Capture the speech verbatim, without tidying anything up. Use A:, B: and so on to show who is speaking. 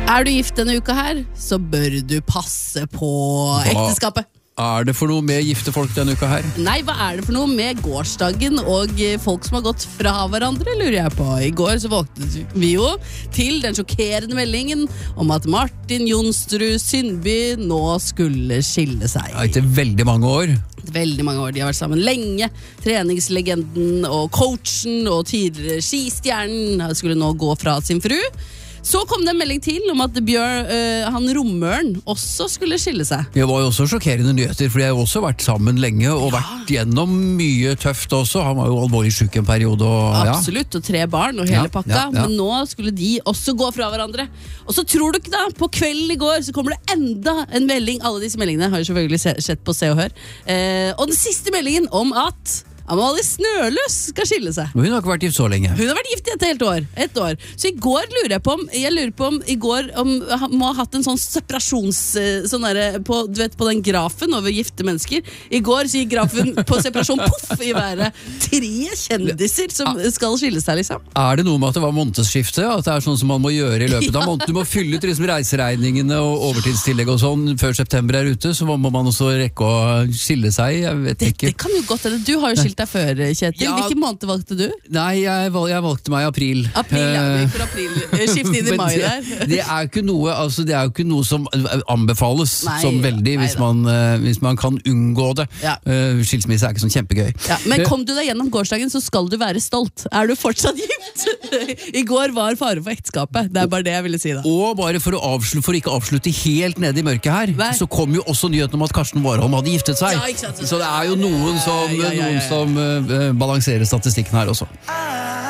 A: Er du gift denne uka her, så bør du passe på ekteskapet.
B: Hva er det for noe med gifte folk denne uka her?
A: Nei, hva er det for noe med gårsdagen og folk som har gått fra hverandre, lurer jeg på. I går så våknet vi jo til den sjokkerende meldingen om at Martin Jonsrud Sundby nå skulle skille seg.
B: Ja, etter veldig mange år.
A: Veldig mange år, de har vært sammen lenge. Treningslegenden og coachen og tidligere skistjernen skulle nå gå fra sin fru. Så kom det en melding til om at Bjørn, øh, han Romøren også skulle skille seg.
B: Det var jo også sjokkerende nyheter, for de har jo også vært sammen lenge og ja. vært gjennom mye tøft også. Han var jo alvorlig syk en periode. Og, ja.
A: Absolutt, og tre barn og hele
B: ja,
A: pakka.
B: Ja, ja.
A: Men nå skulle de også gå fra hverandre. Og så tror du ikke da, på kvelden i går så kommer det enda en melding. Alle disse meldingene har jo selvfølgelig sett på Se og Hør. Eh, og den siste meldingen om at Amalie Snøløs skal skille seg.
B: Hun har ikke vært gift så lenge.
A: Hun har vært gift i et helt år. Et år. Så i går lurer jeg på om Jeg lurer på om i går om han må ha hatt en sånn separasjons sånn der, på, du vet, på den grafen over gifte mennesker. I går så gikk grafen på separasjon poff i været. Tre kjendiser som skal skille seg, liksom.
B: Er det noe med at det var månedsskifte? At det er sånn som man må gjøre i løpet av måneden? Du må fylle ut liksom reiseregningene og overtidstillegg og sånn før september er ute, så må man også rekke å skille seg. Jeg vet
A: Dette
B: ikke.
A: kan jo godt hende. Du har jo skilt deg før, Kjetil.
B: Ja.
A: Hvilken måned valgte du?
B: Nei, jeg, valg, jeg valgte meg i april.
A: April, ja. Vi gikk for april. Skift inn i mai der.
B: Det, det er jo ikke noe, altså, det er jo ikke noe som anbefales
A: Nei,
B: som veldig, hvis man, uh, hvis man kan unngå det.
A: Ja.
B: Uh, skilsmisse er ikke sånn kjempegøy.
A: Ja, men kom du deg gjennom gårsdagen, så skal du være stolt. Er du fortsatt gift? I går var fare for ekteskapet. Det er bare det jeg ville si da.
B: Og bare for å, avslutte, for å ikke avslutte helt nede i mørket her,
A: Nei.
B: så kom jo også nyheten om at Karsten Warholm hadde giftet seg.
A: Ja, ikke sant?
B: Så det er jo noen som,
A: Ja, ja, ja, ja.
B: noen som uh, balanserer statistikken her også.